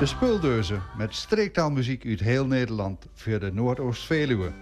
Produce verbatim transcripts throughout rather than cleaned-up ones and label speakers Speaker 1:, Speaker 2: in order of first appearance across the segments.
Speaker 1: De Speeldeuzen met streektaalmuziek uit heel Nederland voor de Noordoost-Veluwe.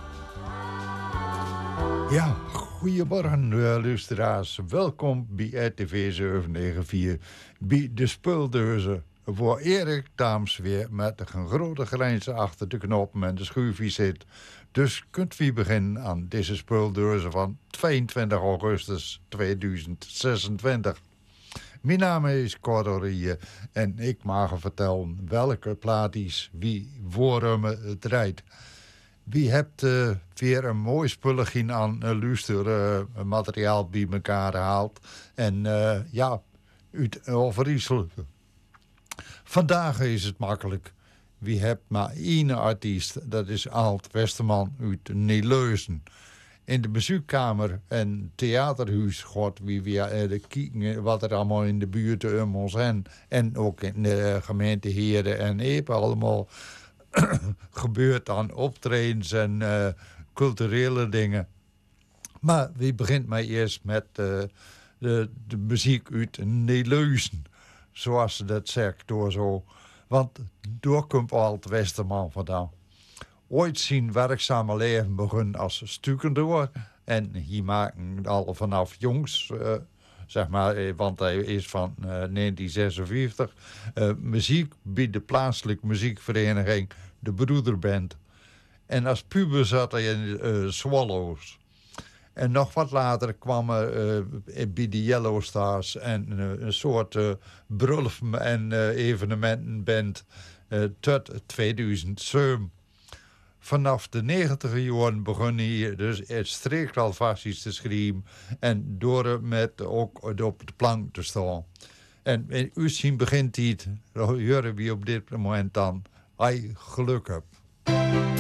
Speaker 2: Ja, goedemorgen luisteraars. Welkom bij R T V zeven negen vier bij De Speeldeuzen. Waar Erik Daams weer met een grote grijns achter de knop en de schuifje zit. Dus kunt u beginnen aan deze Speeldeuzen van tweeëntwintig augustus tweeduizend zesentwintig. Mijn naam is Cordorie en ik mag vertellen welke plaatjes wie waarom het rijdt. Wie hebt uh, weer een mooi spulletje aan uh, luistermateriaal uh, materiaal bij elkaar gehaald. En uh, ja, uit Overijssel. Vandaag is het makkelijk. Wie hebt maar één artiest, dat is Alt Westerman uit Neeleuzen. In de muziekkamer en theaterhuis gaat wie weer uh, kijken wat er allemaal in de buurt om ons heen. En ook in de gemeente Heerde en Epe allemaal gebeurt aan optredens en uh, culturele dingen. Maar wie begint maar eerst met uh, de, de muziek uit Neeleuzen, zoals ze dat zegt, door zo. Want door komt Alt Westerman vandaan. Ooit zijn werkzame leven begon als stukendoor. En hij maakte al vanaf jongs, uh, zeg maar, want hij is van uh, negentien zesenvijftig, uh, muziek bij de plaatselijke muziekvereniging de Broederband. En als puber zat hij in uh, Swallows. En nog wat later kwam er uh, bij de Yellow Stars en uh, een soort uh, brulf- en uh, evenementenband uh, tot tweeduizend zeven. Vanaf de negentiger jaren begon hij dus het streektaalversies te schrijven en door met ook op de plank te staan. En in u zien begint hij het, horen we op dit moment dan, hij geluk hebt.